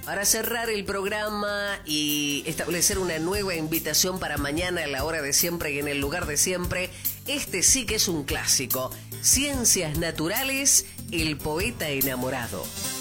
Para cerrar el programa y establecer una nueva invitación para mañana a la hora de siempre y en el lugar de siempre, este sí que es un clásico. Ciencias Naturales, El poeta enamorado.